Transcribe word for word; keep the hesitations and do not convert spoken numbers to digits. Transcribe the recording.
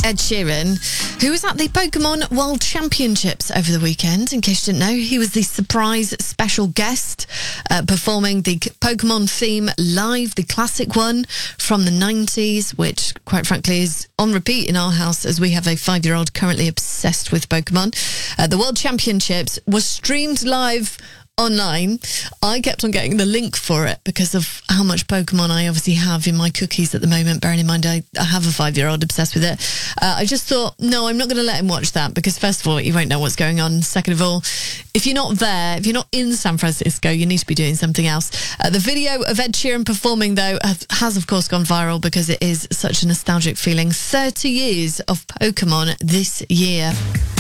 Ed Sheeran, who was at the Pokemon World Championships over the weekend. In case you didn't know, he was the surprise special guest uh, performing the Pokemon theme live, the classic one from the nineties, which, quite frankly, is on repeat in our house as we have a five-year-old currently obsessed with Pokemon. Uh, the World Championships was streamed live online. I kept on getting the link for it because of how much Pokemon I obviously have in my cookies at the moment, bearing in mind I, I have a five-year-old obsessed with it. Uh, I just thought, no, I'm not going to let him watch that because, first of all, you won't know what's going on. Second of all, if you're not there, if you're not in San Francisco, you need to be doing something else. Uh, the video of Ed Sheeran performing, though, has, has, of course, gone viral because it is such a nostalgic feeling. thirty years of Pokemon this year.